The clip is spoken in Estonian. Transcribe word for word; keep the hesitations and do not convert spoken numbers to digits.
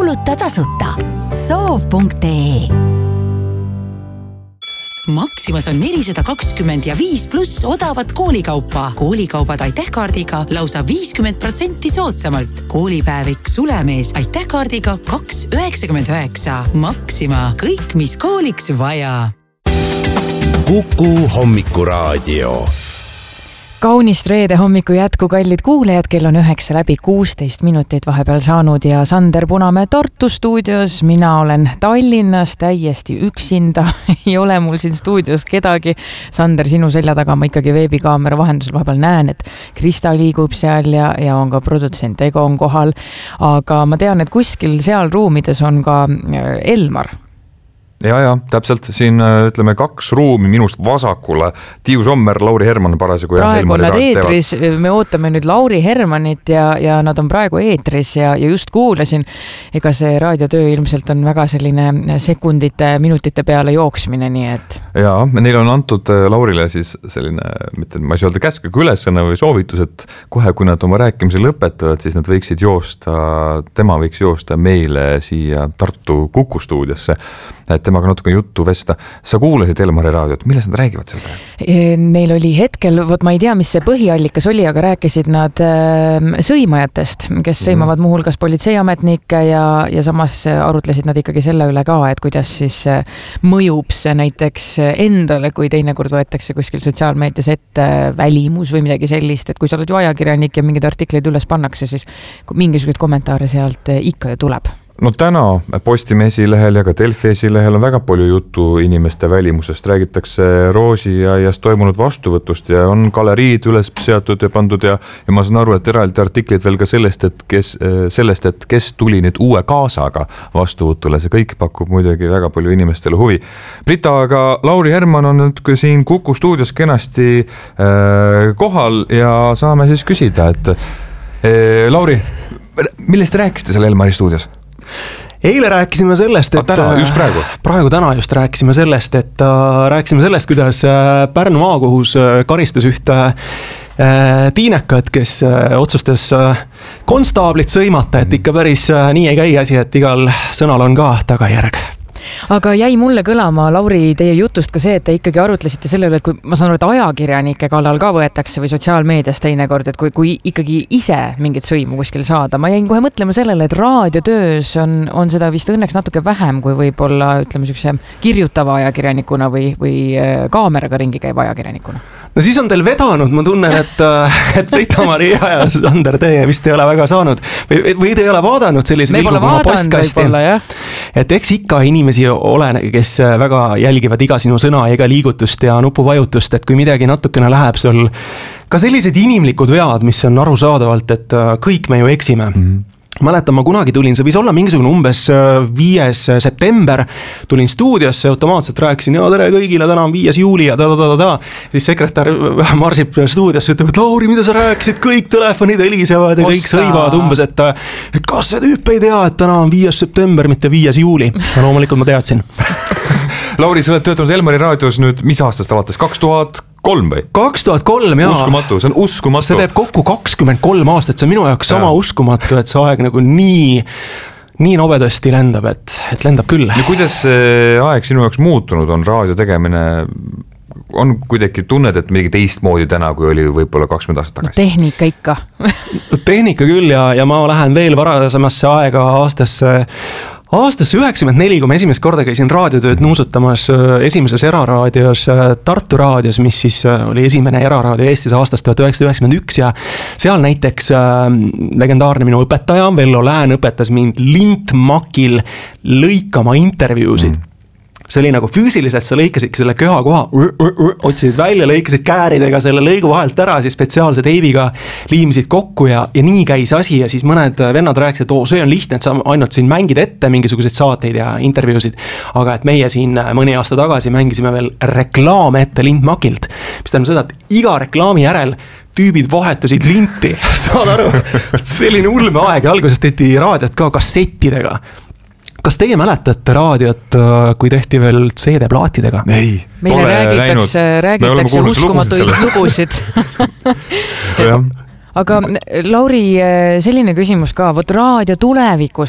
kuuluta tasuta soov punkt ee. Maximas on nelisada kakskümmend ja viis pluss odavat koolikaupa. Koolikaubad Aiteh-kaardiga lausa viiskümmend protsenti soodsamalt. Koolipäevik Sulemees Aiteh-kaardiga kaks üheksakümmend üheksa. Maxima, kõik mis kooliks vaja. Kuku hommikuraadio. Kaunist reede hommiku jätku, kallid kuulejad, kell on üheksa läbi kuusteist minutit vahepeal saanud ja Sander Punamäe Tartu stuudios. Mina olen Tallinnas täiesti üksinda. Ei ole mul siin stuudios kedagi. Sander, sinu selja taga ma ikkagi veebikaamera vahendusel vahepeal näen, et Krista liigub seal ja, ja on ka produtsent Ego on kohal. Aga ma tean, et kuskil seal ruumides on ka Elmar. Ja, ja, täpselt. Siin ütleme kaks ruumi minust vasakule. Tiiu Sommer, Lauri Herman parasjagu. Praegu on nad eetris. Me ootame nüüd Lauri Hermanit ja, ja nad on praegu eetris ja, ja just kuulasin. Ega see raadiotöö ilmselt on väga selline sekundite, minutite peale jooksmine, nii et... Ja, neil on antud Laurile siis selline, mitte, ma ei saa öelda käsk, aga ülesõna või soovitus, et kohe, kui nad oma rääkimise lõpetavad, siis nad võiksid joosta, tema võiks joosta meile siia Tartu Kuku stuudiosse, et temaga natuke juttu vesta. Sa kuulasid Elmari raadiot, milles nad räägivad selle päev? Neil oli hetkel, võt ma ei tea, mis see põhiallikas oli, aga rääkisid nad sõimajatest, kes sõimavad muuhulgas politseiametnikke ja, ja samas arutlesid nad ikkagi selle üle ka, et kuidas siis mõjub see näiteks endale, kui teinekord võetakse kuskil sotsiaalmeedias ette välimus või midagi sellist, et kui sa oled ju ajakirjanik ja mingid artikleid üles pannakse, siis mingisugused kommentaare sealt ikka ju tuleb. No täna Postimehe esilehel ja ka Delfi esilehel on väga palju juttu inimeste välimusest. Räägitakse Roosi ja aiast toimunud vastuvõtust ja on galeriid üles seatud ja pandud ja, ja ma saan aru, et eraldi artiklid veel ka sellest, et kes, sellest, et kes tuli nüüd uue kaasaga vastuvõtule. See kõik pakub muidugi väga palju inimestele huvi. Brita, aga Lauri Herman on nüüd siin Kuku stuudios kenasti äh, kohal ja saame siis küsida, et äh, Lauri, millest te rääkisite seal Elmari stuudios? Eile rääkisime sellest, et täna, just praegu. praegu täna just rääkisime sellest, et rääkisime sellest, kuidas Pärnu maakohus karistas ühte tiinekat, kes otsustas konstaablit sõimata, et ikka päris nii ei käi asi, et igal sõnal on ka tagajärg. Aga jäi mulle kõlama, Lauri, teie jutust ka see, et te ikkagi arutlesite selle üle, et kui ma saan aru, et ajakirjanike kallal ka võetakse või sotsiaalmeedias teinekord, et kui, kui ikkagi ise mingit sõimu kuskil saada. Ma jäin kohe mõtlema sellele, et raadiotöös on, on seda vist õnneks natuke vähem kui võib-olla, ütleme, sükse kirjutava ajakirjanikuna või, või kaameraga ringi käiva ajakirjanikuna. No siis on teil vedanud, ma tunnen, et, et Brita-Maria ja Sander, teie vist ei ole väga saanud või, või te ei ole vaadanud sellise vilgukuma postkasti. Et eks ikka inimesi ole, kes väga jälgivad iga sinu sõna ja iga liigutust ja nupuvajutust, et kui midagi natukene läheb sul ka sellised inimlikud vead, mis on arusaadavalt, et kõik me ju eksime. Mm-hmm. Mäletan, ma kunagi tulin, see võis olla mingisugune umbes viies september, tulin stuudiosse, automaatselt rääkisin, ja tere kõigile, täna on viies juuli ja ta, ta, ta, ta. Siis sekretär marsib stuudiosse, ütleb, et Lauri, mida sa rääkisid, kõik telefonid helisevad ja kõik sõivad umbes, et, et kas see tüüp ei tea, et täna on viies september, mitte viies juuli. Ja loomulikult ma teadsin. Lauri, sa oled töötanud Elmari raadios nüüd mis aastast alates? kaks tuhat kolm või? kaks tuhat kolm, jaa. Uskumatu, see on uskumatu. See teeb kokku kakskümmend kolm aastat, see on minu jaoks sama ja. uskumatu, et see aeg nagu nii, nii nobedasti lendab, et, et lendab küll. Ja kuidas see aeg sinu jaoks muutunud on, raadio tegemine? On kuidagi tunned, et midagi teistmoodi täna, kui oli võib-olla kakskümmend aastat tagasi? Tehnika ikka. Tehnika küll ja, ja ma lähen veel varasemasse aega aastasse Aastasse üheksakümmend neli, kui ma esimest korda käisin raadiotööd nuusutamas esimeses eraraadios Tartu raadios, mis siis oli esimene eraraadio Eestis aastast tuhat üheksasada üheksakümmend üks ja seal näiteks legendaarne minu õpetaja Vello Lään õpetas mind lintmakil lõikama intervjuusid. Mm. See oli nagu füüsiliselt, sa lõikasid selle köha koha, otsisid välja, lõikasid kääridega selle lõigu vahelt ära, siis spetsiaalse teibiga liimsid kokku ja, ja nii käis asi ja siis mõned vennad rääkisid, et oo, see on lihtne, et sa ainult siin mängid ette mingisuguseid saateid ja intervjuusid, aga et meie siin mõni aasta tagasi mängisime veel reklaame ette lintmakilt, mis tähendab seda, et iga reklaami järel tüübid vahetusid linti, saad aru, selline ulme aeg ja alguses tehti raadiot ka kassettidega. Kas teie mäletate raadiot, kui tehti veel C D-plaatidega? Ei, meile räägitakse, räägitakse uskumatuid lugusid. Aga Lauri, selline küsimus ka, võt raadio tulevikus